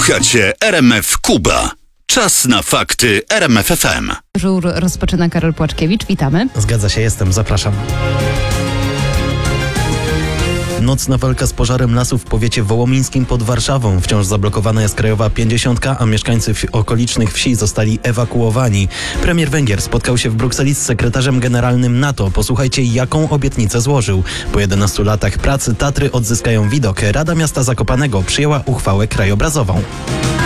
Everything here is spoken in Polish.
Słuchacie RMF Kuba. Czas na fakty RMF FM. Żur rozpoczyna Karol Płaczkiewicz. Witamy. Zgadza się, jestem. Zapraszam. Nocna walka z pożarem lasu w powiecie wołomińskim pod Warszawą. Wciąż zablokowana jest krajowa 50, a mieszkańcy okolicznych wsi zostali ewakuowani. Premier Węgier spotkał się w Brukseli z sekretarzem generalnym NATO. Posłuchajcie, jaką obietnicę złożył. Po 11 latach pracy Tatry odzyskają widok. Rada Miasta Zakopanego przyjęła uchwałę krajobrazową.